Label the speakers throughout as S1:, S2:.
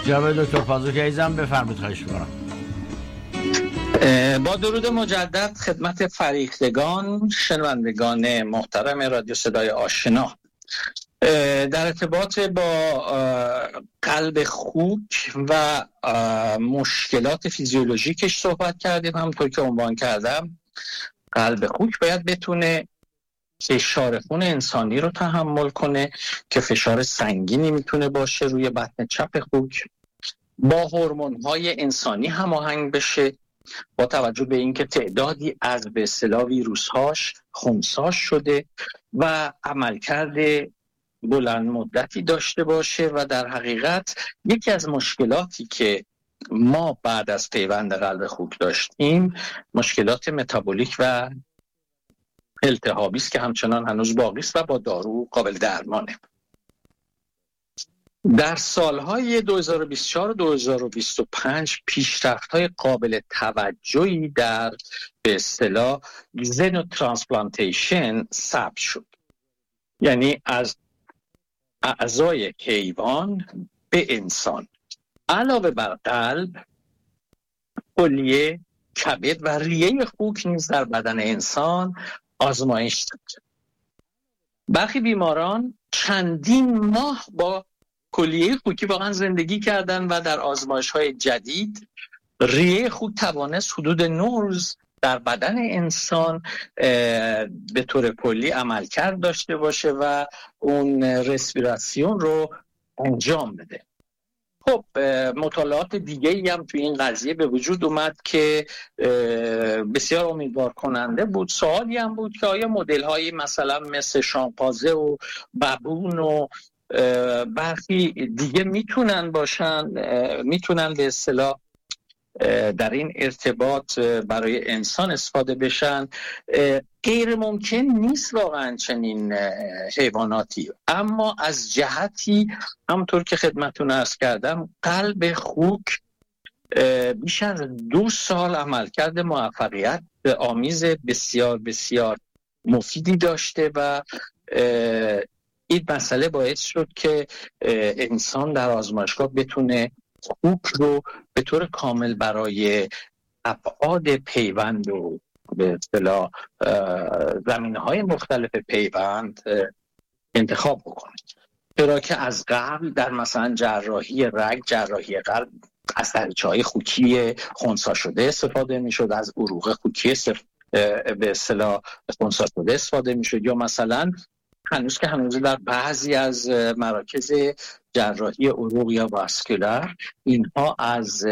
S1: جناب دکتر پازوکی عزیزم بفرمایید، خواهش می‌کنم.
S2: با درود مجدد خدمت فریختگان شنوندگان محترم رادیو صدای آشنا، در ارتباط با قلب خوک و مشکلات فیزیولوژیکش صحبت کردیم. همونطور که عنوان کردم، قلب خوک باید بتونه فشار خون انسانی رو تحمل کنه که فشار سنگینی میتونه باشه روی بطن چپ خوک، با هورمون‌های انسانی هماهنگ بشه، با توجه به اینکه تعدادی از به اصطلاح ویروس‌هاش خنثی شده و عملکرد بلند مدتی داشته باشه. و در حقیقت یکی از مشکلاتی که ما بعد از پیوند قلب خوک داشتیم مشکلات متابولیک و التهابی است که همچنان هنوز باقی است و با دارو قابل درمانه. در سالهای 2024 و 2025 پیشرفت‌های قابل توجهی در به اصطلاح ژنوترانسپلانتیشن ثبت شد، یعنی از اعضای حیوان به انسان علاوه بر قلب، کلیه، کبد و ریه خوک نیز در بدن انسان آزمایش شد. برخی بیماران چندین ماه با کلیه خوکی واقعا زندگی کردن و در آزمایش‌های جدید ریه خوک توانست حدود 9 روز در بدن انسان به طور کلی عملکرد داشته باشه و اون رسپیراسیون رو انجام بده. خب مطالعات دیگه‌ای هم توی این قضیه به وجود اومد که بسیار امیدوار کننده بود. سوالی هم بود که آیا مدل‌هایی مثلا مثل شامپانزه و ببون و برخی دیگه میتونن به اصطلاح در این ارتباط برای انسان استفاده بشن. غیر ممکن نیست واقعا چنین حیواناتی، اما از جهتی همونطور که خدمتتون عرض کردم قلب خوک بیش از 2 سال عملکرد موفقیت آمیز بسیار بسیار مفیدی داشته و این مسئله باعث شد که انسان در آزمایشگاه بتونه خوک رو به طور کامل برای ابعاد پیوند و به اصطلاح زمینه‌های مختلف پیوند انتخاب بکنه، چرا که از قبل در مثلا جراحی رگ، جراحی قلب از دریچه‌های خوکی خنثی شده استفاده می‌شد، از عروق خوکی به اصطلاح خنثی شده استفاده می‌شد، یا مثلا هنوز در بعضی از مراکز جراحی عروق یا واسکولار اینها از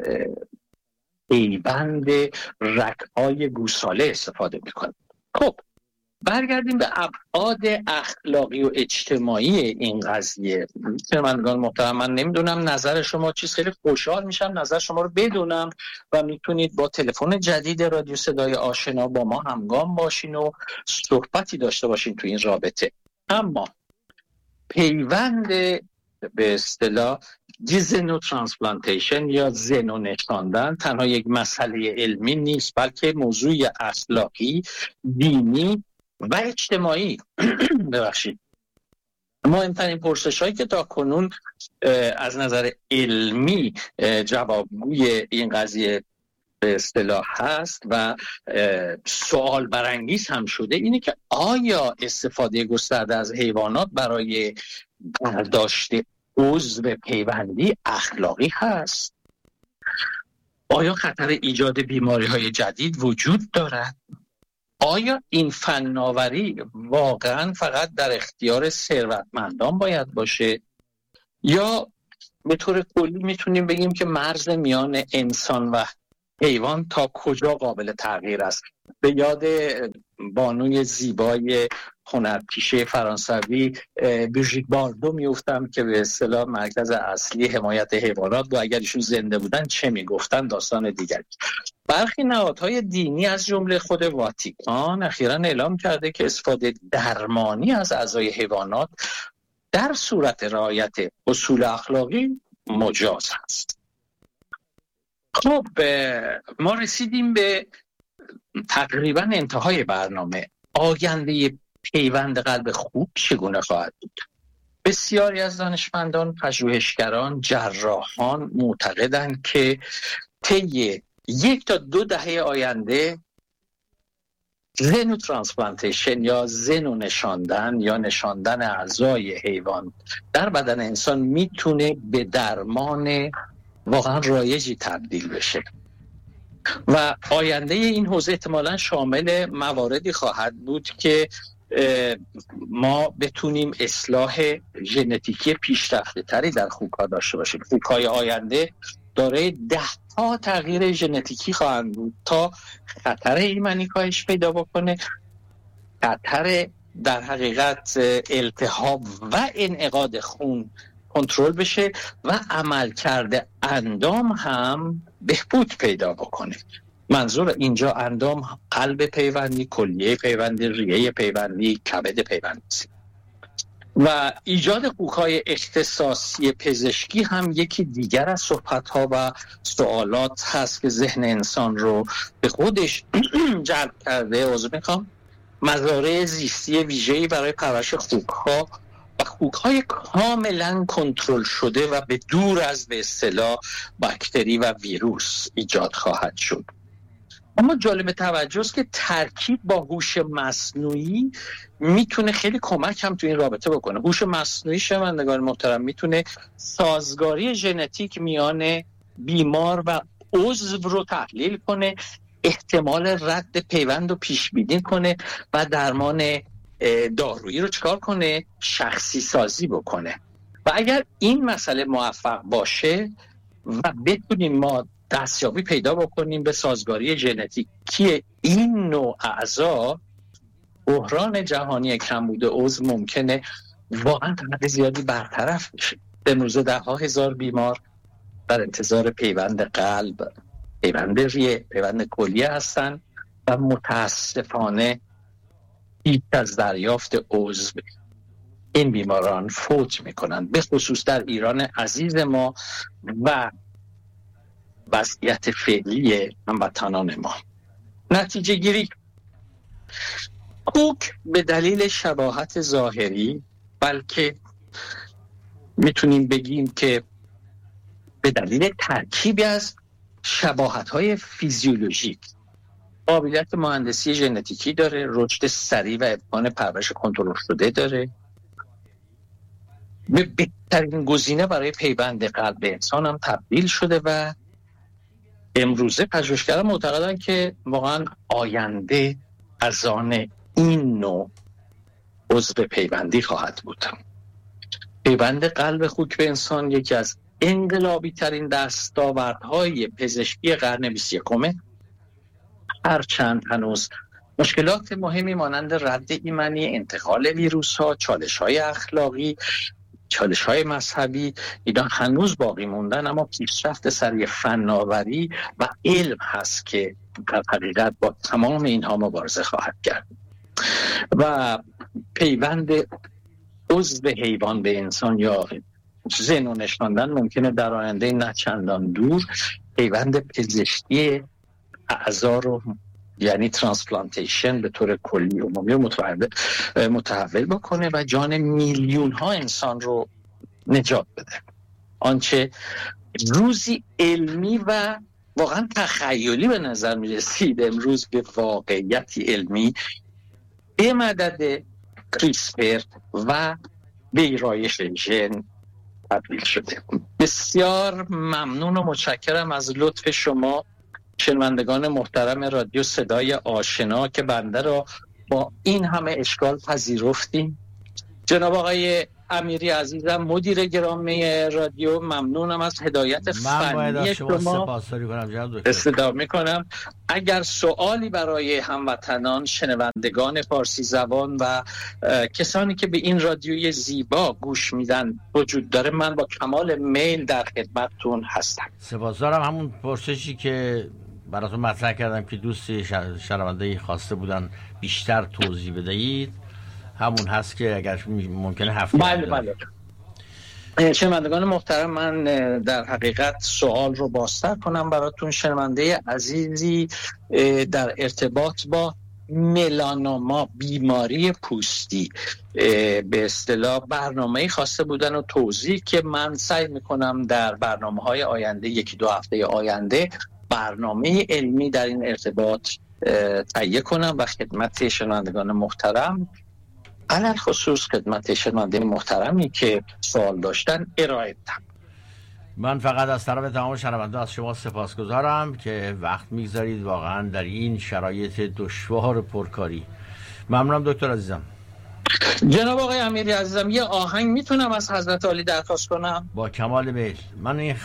S2: پیوند رگ‌های گوساله استفاده میکنند. خب برگردیم به ابعاد اخلاقی و اجتماعی این قضیه. شنوندگان محترم، من نمیدونم نظر شما چیست، خیلی خوشحال میشم نظر شما رو بدونم و میتونید با تلفن جدید رادیو صدای آشنا با ما همگام باشین و صحبتی داشته باشین تو این رابطه. اما پیوند به اصطلاح ژنو ترانسپلانتیشن یا ژنو نشاندن تنها یک مسئله علمی نیست، بلکه موضوع اخلاقی، دینی و اجتماعی ببخشید. مهمترین پرسش‌هایی که تا کنون از نظر علمی جوابگوی این قضیه به اصطلاح هست و سوال برانگیز هم شده اینه که آیا استفاده گسترده از حیوانات برای برداشت عضو پیوندی اخلاقی هست؟ آیا خطر ایجاد بیماری‌های جدید وجود دارد؟ آیا این فناوری واقعا فقط در اختیار ثروتمندان باید باشه، یا به طور کلی میتونیم بگیم که مرز میان انسان و حیوان تا کجا قابل تغییر است؟ به یاد بانوی زیبای هنرپیشه فرانسوی بریژیت باردو میافتم که به اصطلاح مرکز اصلی حمایت حیوانات بود. اگر ایشون زنده بودن چه میگفتن داستان دیگری. برخی نهادهای دینی از جمله خود واتیکان اخیراً اعلام کرده که استفاده درمانی از اعضای حیوانات در صورت رعایت اصول اخلاقی مجاز است. خب ما رسیدیم به تقریبا انتهای برنامه. آینده پیوند قلب خوک چگونه خواهد بود؟ بسیاری از دانشمندان، پژوهشگران، جراحان معتقدند که طی 1 تا 2 دهه آینده ژنو ترانسپلانتیشن یا ژنو نشاندن یا نشاندن اعضای حیوان در بدن انسان میتونه به درمان واقعا رایجی تبدیل بشه و آینده این حوزه احتمالاً شامل مواردی خواهد بود که ما بتونیم اصلاح ژنتیکی پیشرفته تری در خوک‌ها داشته باشیم. خوک‌های آینده دارای 10 تا تغییر ژنتیکی خواهند بود تا خطر ایمنی کاهش پیدا بکنه، خطر در حقیقت التهاب و انعقاد خون کنترل بشه و عملکرد اندام هم بهبود پیدا بکنه. منظور اینجا اندام قلب پیوندی، کلیه پیوندی، ریه پیوندی، کبد پیوندی و ایجاد خوک‌های اختصاصی پزشکی هم یکی دیگر از صحبت‌ها و سوالات هست که ذهن انسان رو به خودش جلب کرده. مزارع زیستی ویژه‌ای برای پرورش خوک‌ها و خوک‌های کاملا کنترل شده و به دور از به اصطلاح باکتری و ویروس ایجاد خواهد شد. اما جالب توجه است که ترکیب با هوش مصنوعی میتونه خیلی کمک هم تو این رابطه بکنه. هوش مصنوعی شنوندگان محترم میتونه سازگاری ژنتیک میان بیمار و عضو رو تحلیل کنه، احتمال رد پیوند رو پیش بینی کنه و درمان دارویی رو چکار کنه؟ شخصی سازی بکنه. و اگر این مسئله موفق باشه و بتونیم ما دستیابی پیدا بکنیم به سازگاری ژنتیکی این نوع اعضا، بحران جهانی کمبود عضو ممکنه واقعا تا حد زیادی برطرف بشه. امروزه 10,000 بیمار در انتظار پیوند قلب، پیوند ریه، پیوند کلیه هستن و متاسفانه هیچ از دریافت عضو این بیماران فوت میکنن، به خصوص در ایران عزیز ما و وضعیت فعلی هموطنان ما. نتیجه گیری: خوک به دلیل شباهت ظاهری، بلکه میتونیم بگیم که به دلیل ترکیبی از شباهت‌های فیزیولوژیک، قابلیت مهندسی ژنتیکی داره، رشد سریع و امکان پرورش کنترل شده داره، به بهترین گزینه برای پیوند قلب انسان هم تبدیل شده و امروزه پژوهشگران معتقدند که واقعا آینده از آن این نوع عضو پیوندی خواهد بود. پیوند قلب خوک به انسان یکی از انقلابی ترین دستاوردهای پزشکی قرن 21. هرچند هنوز مشکلات مهمی مانند رد ایمنی، انتقال ویروس ها، چالش های اخلاقی، چالش های مذهبی اینا هنوز باقی موندن، اما پیشرفت سریع فناوری و علم هست که در حقیقت با تمام اینها مبارزه خواهد کرد و پیوند عضو حیوان به انسان یا ژنو نشاندن ممکنه در آینده نه چندان دور پیوند پزشکی اعضا رو، یعنی ترانسپلانتیشن به طور کلی عمومی متحول بکنه و جان میلیون ها انسان رو نجات بده. آنچه روزی علمی و واقعا تخیلی به نظر می رسید امروز به واقعیتی علمی به مدد کریسپر و ویرایش ژن تبدیل شده. بسیار ممنون و متشکرم از لطف شما شنوندگان محترم رادیو صدای آشنا که بنده را با این همه اشکال پذیرفتیم. جناب آقای امیری عزیزم مدیر گرامی رادیو، ممنونم از هدایت فنی شما. استفاده میکنم. اگر سوالی برای هموطنان شنوندگان فارسی زبان و کسانی که به این رادیوی زیبا گوش میدن وجود داره، من با کمال میل در خدمتتون هستم.
S1: سپاسگزارم. همون پرسشی که براتون مطرح کردم که دوست شنونده خواسته بودن بیشتر توضیح بدهید همون هست که اگر ممکنه هفته.
S2: بله. شنوندگان محترم، من در حقیقت سوال رو بازتر کنم براتون. شنونده عزیزی در ارتباط با ملانوما، بیماری پوستی، به اصطلاح برنامه‌ای خواسته بودن و توضیح که من سعی میکنم در برنامه‌های آینده، یکی دو هفته آینده، برنامه علمی در این ارتباط تهیه کنم و خدمت شنوندگان محترم، علل خصوص خدمت شنونده محترمی که سوال داشتن، ارائه بدم.
S1: من فقط از طرف تمام شنونده از شما سپاسگزارم که وقت میگذارید واقعا در این شرایط دشوار پرکاری. ممنونم دکتر عزیزم.
S2: جناب آقای امیری عزیزم، یه آهنگ میتونم از حضرت عالی درخواست کنم؟
S1: با کمال میل. من این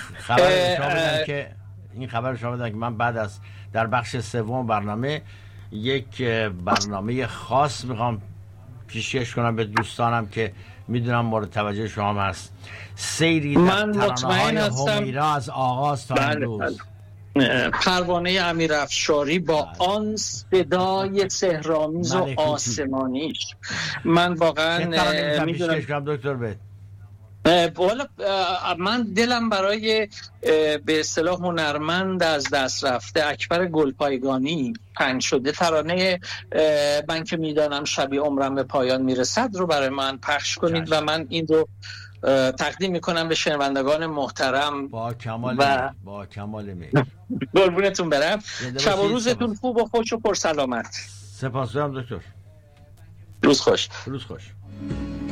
S1: خبر شما بدم که من بعد از در بخش سوم برنامه یک برنامه خاص میخوام پیشکش کنم به دوستانم که میدونم مورد توجه شما هست. سیری در ترانه‌های همیرا از آغاز تا امروز.
S2: پروانه امیرافشاری با آن صدای سحرآمیز و آسمانیش. من واقعا
S1: میدونم دکتر بید
S2: من دلم برای به اصطلاح هنرمند از دست رفته اکبر گلپایگانی تنگ شده. ترانه من که میدانم شبیه عمرم به پایان میرسد رو برای من پخش کنید و من این رو تقدیم میکنم به شنوندگان محترم.
S1: با کمال میل.
S2: قربونتون برم. شب و روزتون خوب و خوش و پرسلامت.
S1: سپاسگزارم دکتر.
S2: روز خوش.
S1: روز خوش.